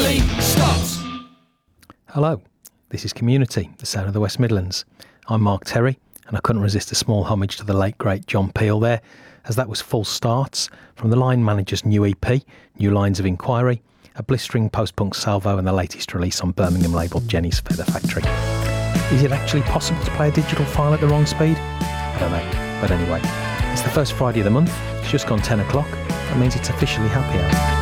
fully stopped. Hello, this is Community, the sound of the West Midlands. I'm Mark Terry, and I couldn't resist a small homage to the late great John Peel there, as that was Full Starts from the Line Manager's new EP, New Lines of Inquiry, a blistering post-punk salvo and the latest release on Birmingham label Jenny's Feather Factory. Is it actually possible to play a digital file at the wrong speed? I don't know, but anyway, it's the first Friday of the month, it's just gone 10 o'clock, that means it's officially happy hour.